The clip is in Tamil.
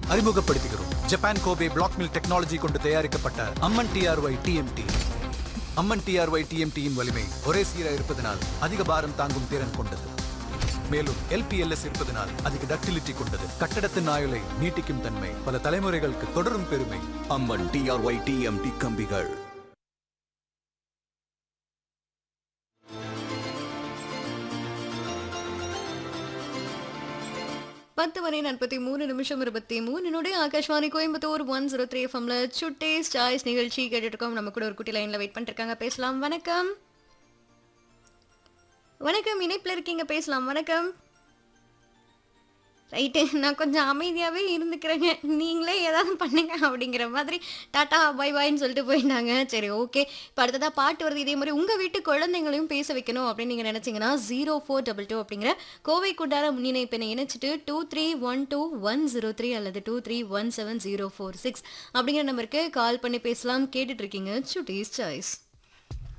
அறிமுகப்படுத்துகிறோம். Japan Kobe black mill technology கொண்டு தயாரிக்கப்பட்ட அம்மன் டிஆர்ஒய் டிஎம்டி. அம்மன் டிஆர்ஒய் டிஎம்டியின் வலிமை ஒரே சீராக இருப்பதனால் அதிக பாரம் தாங்கும் திறன் கொண்டது. மேலும் எல்பிஎல்எஸ் இருப்பதனால் அதிக டக்டிலிட்டி கொண்டது. கட்டடத்தின் ஆயுளை நீட்டிக்கும் தன்மை, பல தலைமுறைகளுக்கு தொடரும் பெருமை. அம்மன் டிஆர்ஒய் டிஎம்டி கம்பிகள். பத்து மணி 43 நிமிஷம் 23 ஆகாஷ்வாணி கோயம்புத்தூர் 103 எஃப்எம்ல சுட்டேஸ் சாய்ஸ் நிகழ்ச்சி கேட்டுட்டு இருக்கோம். நம்ம கூட ஒரு குட்டி லைன்ல வெயிட் பண்ணிட்டு இருக்காங்க. பேசலாம். வணக்கம். வணக்கம், இணைப்புல இருக்கீங்க, பேசலாம். வணக்கம். ரைட்டு, நான் கொஞ்சம் அமைதியாகவே இருந்துக்கிறேங்க, நீங்களே ஏதாவது பண்ணுங்க அப்படிங்கிற மாதிரி டாட்டா பை பாய்ன்னு சொல்லிட்டு போயிட்டாங்க. சரி, ஓகே. இப்போ அடுத்ததாக பாட்டு வருது. இதே மாதிரி உங்கள் வீட்டு குழந்தைங்களையும் பேச வைக்கணும் அப்படின்னு நீங்கள் நினச்சிங்கன்னா 0422 அப்படிங்கிற கோவைக்குண்டான முன்னிணைப்பினை இணைச்சிட்டு 2312 அல்லது 23170446 அப்படிங்கிற நம்பருக்கு கால் பண்ணி பேசலாம். கேட்டுட்டு இருக்கீங்க சுட்டீஸ் சாய்ஸ்.